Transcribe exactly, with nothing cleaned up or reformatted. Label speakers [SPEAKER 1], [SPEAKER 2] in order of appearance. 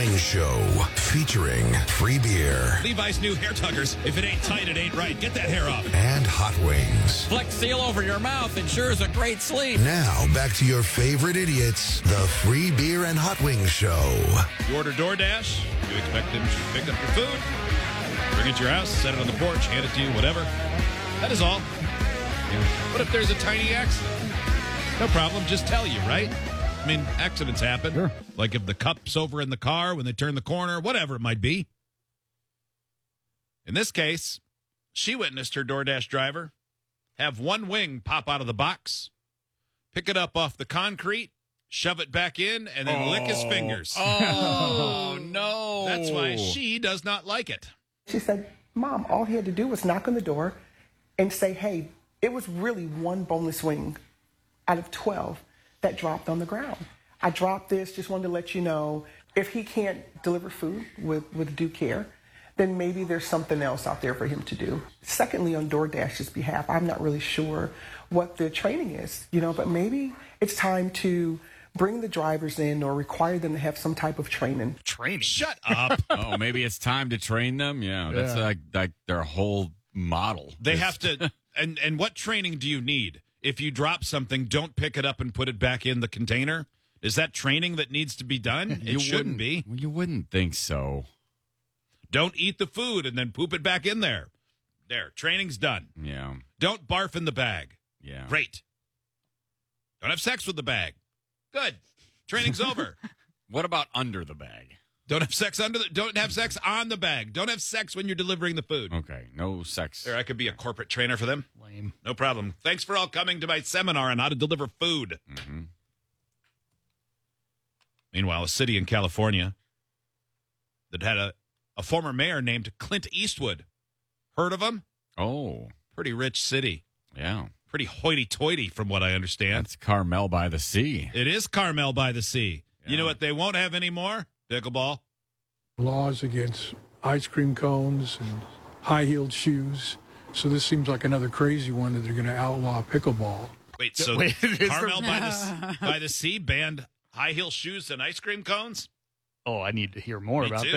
[SPEAKER 1] Wing Show, featuring free beer
[SPEAKER 2] Levi's new hair tuggers. If it ain't tight, it ain't right. Get that hair off.
[SPEAKER 1] and hot wings.
[SPEAKER 3] Flex Seal over your mouth ensures a great sleep.
[SPEAKER 1] Now, back to your favorite idiots, the Free Beer and Hot Wings Show.
[SPEAKER 2] You order DoorDash, you expect them to pick up your food, bring it to your house, set it on the porch, hand it to you, whatever. That is all. What if there's a tiny accident? No problem, just tell you, right? I mean, accidents happen.
[SPEAKER 4] Sure.
[SPEAKER 2] Like if the cup's over in the car when they turn the corner, whatever it might be. In this case, she witnessed her DoorDash driver have one wing pop out of the box, pick it up off the concrete, shove it back in, and then lick his fingers.
[SPEAKER 3] Oh, no.
[SPEAKER 2] That's why she does not like it.
[SPEAKER 5] She said, Mom, all he had to do was knock on the door and say, hey, it was really one boneless wing out of twelve that dropped on the ground. I dropped this, just wanted to let you know, if he can't deliver food with, with due care, then maybe there's something else out there for him to do. Secondly, on DoorDash's behalf, I'm not really sure what the training is, you know, but maybe it's time to bring the drivers in or require them to have some type of training.
[SPEAKER 4] Training.
[SPEAKER 2] Shut up.
[SPEAKER 6] Oh, maybe it's time to train them. Yeah, that's
[SPEAKER 4] Yeah.
[SPEAKER 6] like like their whole model.
[SPEAKER 2] They
[SPEAKER 6] is-
[SPEAKER 2] have to. And, and what training do you need? If you drop something, don't pick it up and put it back in the container. Is that training that needs to be done? It
[SPEAKER 6] You
[SPEAKER 2] shouldn't
[SPEAKER 6] wouldn't-
[SPEAKER 2] be.
[SPEAKER 6] You wouldn't think so.
[SPEAKER 2] Don't eat the food and then poop it back in there. There, training's done.
[SPEAKER 6] Yeah,
[SPEAKER 2] Don't barf in the bag.
[SPEAKER 6] yeah.
[SPEAKER 2] Great. Don't have sex with the bag. Good. Training's over.
[SPEAKER 6] What about under the bag?
[SPEAKER 2] Don't have sex under the. Don't have sex on the bag. Don't have sex when you're delivering the food.
[SPEAKER 6] Okay, no sex.
[SPEAKER 2] There, I could be a corporate trainer for them.
[SPEAKER 4] Lame.
[SPEAKER 2] No problem. Thanks for all coming to my seminar on how to deliver food.
[SPEAKER 6] Mm-hmm.
[SPEAKER 2] Meanwhile, a city in California that had a, a former mayor named Clint Eastwood. Heard of him?
[SPEAKER 6] Oh,
[SPEAKER 2] Pretty rich city.
[SPEAKER 6] yeah.
[SPEAKER 2] Pretty hoity-toity, from what I understand.
[SPEAKER 6] That's Carmel by the Sea.
[SPEAKER 2] It is Carmel by the Sea. You know
[SPEAKER 6] Yeah.
[SPEAKER 2] what they won't have anymore? Pickleball.
[SPEAKER 7] Laws against ice cream cones and high-heeled shoes. So this seems like another crazy one that they're going to outlaw pickleball.
[SPEAKER 2] Wait, so
[SPEAKER 4] Wait, is there-
[SPEAKER 2] Carmel by the, by the Sea banned high heel shoes and ice cream cones?
[SPEAKER 4] Oh, I need to hear more
[SPEAKER 2] Me
[SPEAKER 4] about
[SPEAKER 2] too.